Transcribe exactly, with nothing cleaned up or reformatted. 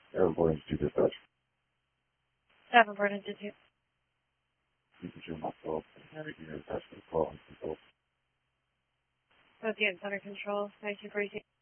Davenport Institute Dispatch. Davenport Institute. You can show myself and having your attachment call and consult. Associate Center Control, nineteen forty-two.